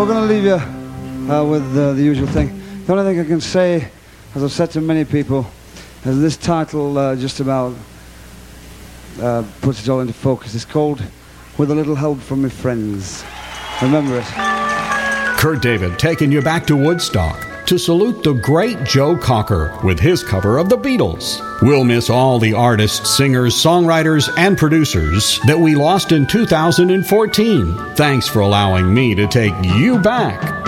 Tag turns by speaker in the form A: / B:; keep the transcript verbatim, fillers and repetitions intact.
A: we're going to leave you uh, with uh, the usual thing. The only thing I can say, as I've said to many people, is this title uh, just about uh, puts it all into focus. It's called With a Little Help from My Friends. Remember it.
B: Kurt David taking you back to Woodstock to salute the great Joe Cocker with his cover of the Beatles. We'll miss all the artists, singers, songwriters, and producers that we lost in two thousand fourteen. Thanks for allowing me to take you back